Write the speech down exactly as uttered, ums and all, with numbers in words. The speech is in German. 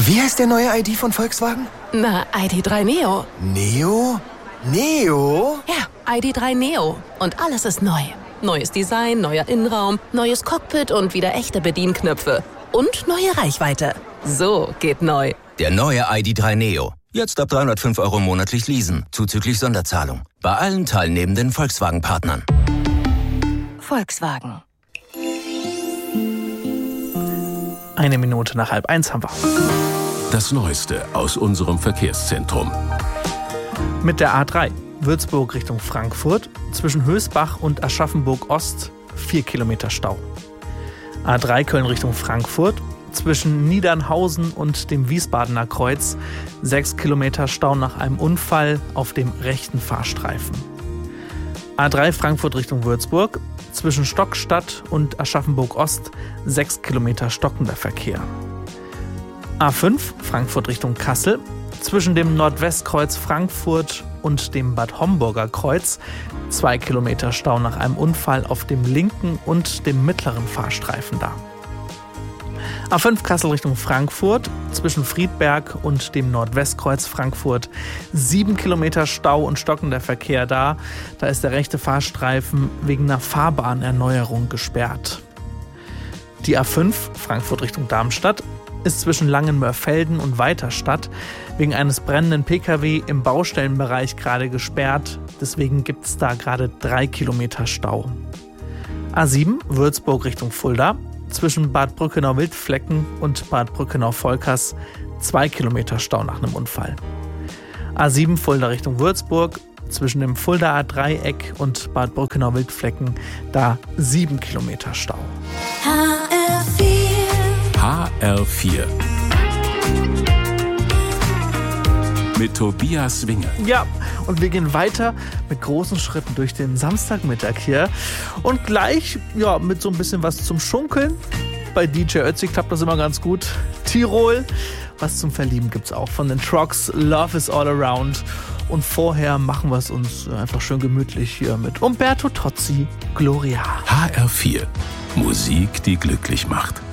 Wie heißt der neue I D von Volkswagen? Na, I D drei Neo. Neo? Neo? Ja, I D drei Neo. Und alles ist neu. Neues Design, neuer Innenraum, neues Cockpit und wieder echte Bedienknöpfe. Und neue Reichweite. So geht neu. Der neue I D drei Neo. Jetzt ab dreihundertfünf Euro monatlich leasen, zuzüglich Sonderzahlung. Bei allen teilnehmenden Volkswagen-Partnern. Volkswagen. Eine Minute nach halb eins haben wir. Das Neueste aus unserem Verkehrszentrum. Mit der A drei Würzburg Richtung Frankfurt zwischen Hösbach und Aschaffenburg Ost vier Kilometer Stau. A drei Köln Richtung Frankfurt zwischen Niedernhausen und dem Wiesbadener Kreuz sechs Kilometer Stau nach einem Unfall auf dem rechten Fahrstreifen. A drei Frankfurt Richtung Würzburg zwischen Stockstadt und Aschaffenburg Ost sechs Kilometer stockender Verkehr. A fünf Frankfurt Richtung Kassel zwischen dem Nordwestkreuz Frankfurt und dem Bad Homburger Kreuz zwei Kilometer Stau nach einem Unfall auf dem linken und dem mittleren Fahrstreifen da. A fünf Kassel Richtung Frankfurt zwischen Friedberg und dem Nordwestkreuz Frankfurt sieben Kilometer Stau und stockender Verkehr da. Da ist der rechte Fahrstreifen wegen einer Fahrbahnerneuerung gesperrt. Die A fünf Frankfurt Richtung Darmstadt ist zwischen Langenmörfelden und Weiterstadt wegen eines brennenden Pkw im Baustellenbereich gerade gesperrt. Deswegen gibt es da gerade drei Kilometer Stau. A sieben Würzburg Richtung Fulda zwischen Bad Brückenau-Wildflecken und Bad Brückenau-Volkers zwei Kilometer Stau nach einem Unfall. A sieben Fulda Richtung Würzburg zwischen dem Fuldaer Dreieck und Bad Brückenau-Wildflecken da sieben Kilometer Stau. H R vier. H R vier. Mit Tobias Winge. Ja, und wir gehen weiter mit großen Schritten durch den Samstagmittag hier. Und gleich, ja, mit so ein bisschen was zum Schunkeln. Bei D J Ötzi klappt das immer ganz gut. Tirol, was zum Verlieben gibt's auch von den Trucks. Love is all around. Und vorher machen wir es uns einfach schön gemütlich hier mit Umberto Tozzi, Gloria. H R vier. Musik, die glücklich macht.